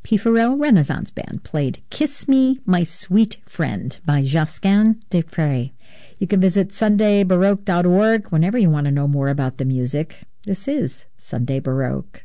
Pifarel Renaissance Band played Kiss Me, My Sweet Friend by Josquin des Prez. You can visit SundayBaroque.org whenever you want to know more about the music. This is Sunday Baroque.